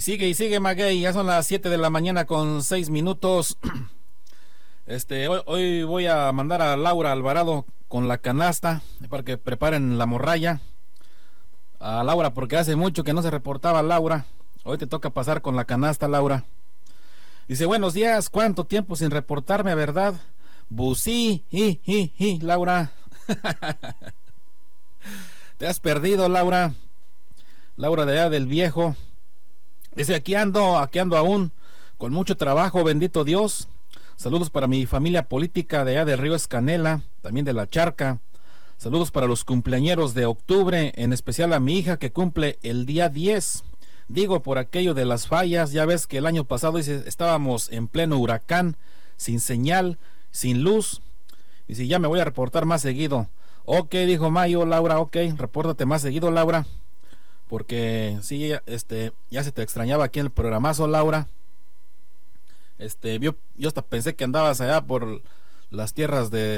Y sigue, Maguey. Ya son las 7 de la mañana con 6 minutos. Hoy voy a mandar a Laura Alvarado con la canasta para que preparen la morralla. A Laura, porque hace mucho que no se reportaba Laura. Hoy te toca pasar con la canasta, Laura. Dice, buenos días, ¿cuánto tiempo sin reportarme, verdad? Busí, Laura. Te has perdido, Laura. Laura de allá del Viejo. Dice, aquí ando aún, con mucho trabajo, bendito Dios. Saludos para mi familia política de allá de Río Escanela, también de La Charca. Saludos para los cumpleañeros de octubre, en especial a mi hija que cumple el día 10. Digo, por aquello de las fallas, ya ves que el año pasado estábamos en pleno huracán, sin señal, sin luz. Y si ya me voy a reportar más seguido. Ok, dijo Mayo, Laura, ok, repórtate más seguido, Laura. Porque sí, ya se te extrañaba aquí en el programazo, Laura. Yo hasta pensé que andabas allá por las tierras de